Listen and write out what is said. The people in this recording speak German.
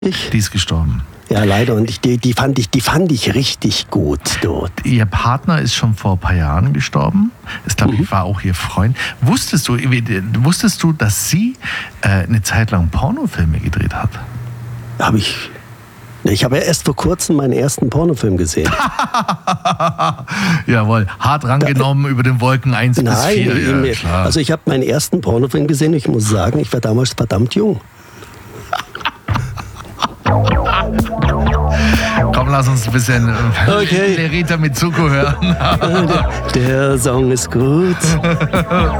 Die ist gestorben. Ja, leider. Und die fand ich richtig gut dort. Ihr Partner ist schon vor ein paar Jahren gestorben. Ich glaube, ich war auch ihr Freund. Wusstest du, dass sie eine Zeit lang Pornofilme gedreht hat? Ich habe ja erst vor kurzem meinen ersten Pornofilm gesehen. Jawohl, hart rangenommen über den Wolken 1 bis 4. Ja, klar. Also ich habe meinen ersten Pornofilm gesehen und ich muss sagen, ich war damals verdammt jung. Komm, lass uns ein bisschen Lerita mit Zuko hören. Der Song ist gut.